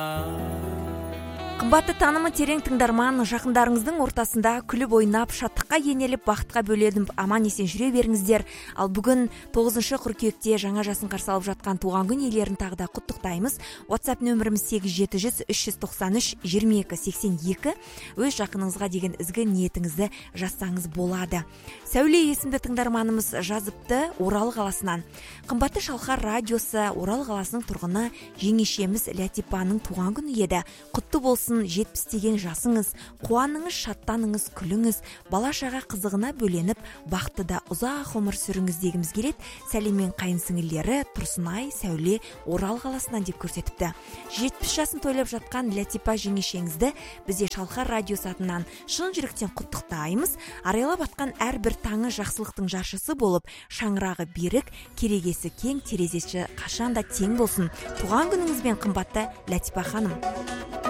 Қымбатты танымы терең тыңдарман, жақындарыңыздың ортасында күліп ойнап, шаттыққа енеліп, бақытқа бөленіп, аман есен жүре беріңіздер. Ал бүгін 9 қыркүйекте жаңа жасын қарсы алып жатқан туған күн иелерін тағы да құттықтаймыз. WhatsApp нөміріміз 8700-393-2282. Өз жақыныңызға деген ізгі ниетіңізді жазсаңыз болады. Сәуле есімді тыңдарманымыз жазыпты Орал қаласынан. Қымбатты Шалқар радиосы, Орал қаласының тұрғыны жеңешеміз Латипаның туған күні еді. Құтты болсын, 70-теген жасыңыз, қуаныңыз, шаттаныңыз, күліңіз, бала-шаға қызығына бөленіп, бақытты ұзақ ғұмыр сүріңіз дегіміз келеді. Сәлеммен қайынсіңілері Тұрсынай, Сәуле, Орал қаласынан деп көрсетіпті. 70 жасын тойлап жатқан Латипа жеңешеңізді бізде Шалқар радиосы атынан шын жүректен құттықтаймыз. Арайлап атқан әрбір таңы жақсылықтың жаршысы болып, шаңырағы берік, керегесі кең, терезесі қашанда тең болсын. Туған күніңізбен қымбатты Латипа ханым.